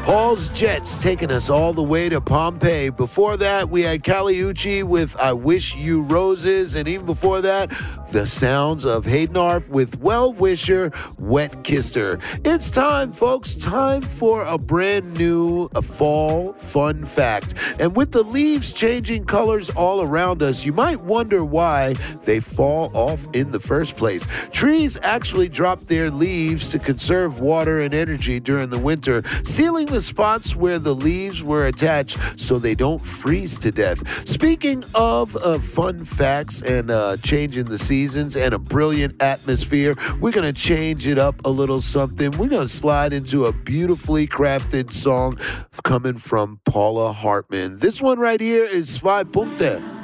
Paul's Jets taking us all the way to Pompeii. Before that, we had Caliucci with I Wish You Roses. And even before that, the sounds of Hayden Arp with Well Wisher, Wet Kisser. It's time, folks. Time for a brand new fall fun fact. And with the leaves changing colors all around us, you might wonder why they fall off in the first place. Trees actually drop their leaves to conserve water and energy during the winter, sealing the spots where the leaves were attached so they don't freeze to death. Speaking of fun facts and changing the seasons and a brilliant atmosphere, we're going to change it up a little something. We're going to slide into a beautifully crafted song coming from Paula Hartman. This one right here is Zwei Punkte.